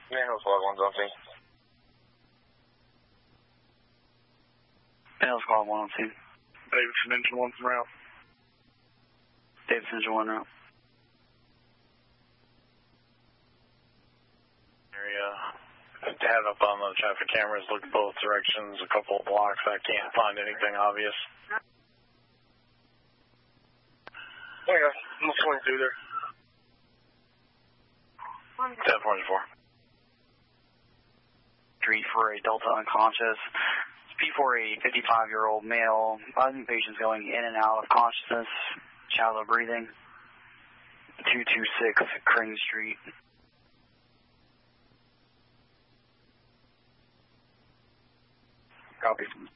Hills Squad 102. Hills Squad 102. Davidson Engine 1 from route. Davidson Engine 1 route. Area. Dad up on the traffic cameras, look both directions, a couple of blocks. I can't find anything obvious. Oh yeah, I'm going through there. 1044. Street for a Delta unconscious. P4 a 55-year-old male. Advising patients going in and out of consciousness. Shallow breathing. 226 Crane Street. Copy from